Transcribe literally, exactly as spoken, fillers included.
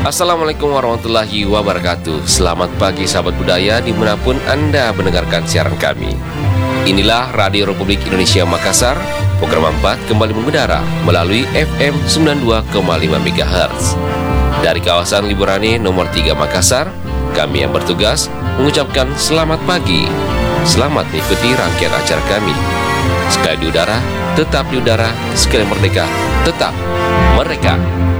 Assalamualaikum warahmatullahi wabarakatuh. Selamat pagi sahabat budaya dimanapun Anda mendengarkan siaran kami. Inilah Radio Republik Indonesia Makassar. Program empat kembali mengudara melalui F M sembilan puluh dua koma lima MHz. Dari kawasan Liburani nomor tiga Makassar, kami yang bertugas mengucapkan selamat pagi. Selamat mengikuti rangkaian acara kami. Sekali di udara, tetap di udara. Sekali merdeka, tetap mereka.